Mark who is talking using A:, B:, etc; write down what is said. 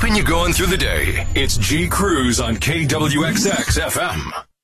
A: keeping you going through the day. It's G Cruise on KWXX FM.